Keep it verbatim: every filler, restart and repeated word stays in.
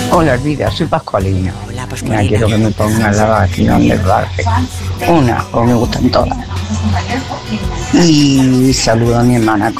Hola, Elvira, soy Pascualina. Hola, Mira, quiero que Pascualina. me ponga la vaquillón del barrio. Una, o me gustan todas. Y saludo a mi hermana